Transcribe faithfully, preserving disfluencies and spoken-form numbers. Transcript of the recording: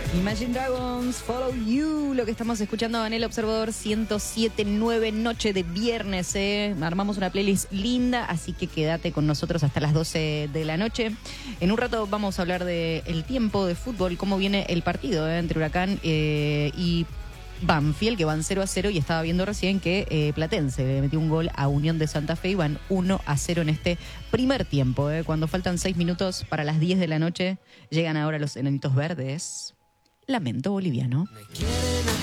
Imagine Dragons, Follow You, lo que estamos escuchando en El Observador ciento siete punto nueve, noche de viernes. ¿eh? Armamos una playlist linda, así que quédate con nosotros hasta las doce de la noche. En un rato vamos a hablar del tiempo de fútbol, cómo viene el partido ¿eh? entre Huracán eh, y Banfield, que van cero a cero, y estaba viendo recién que eh, Platense le metió un gol a Unión de Santa Fe y van uno a cero en este primer tiempo. ¿eh? Cuando faltan seis minutos para las diez de la noche, llegan ahora los enanitos verdes. Lamento boliviano. Me quieren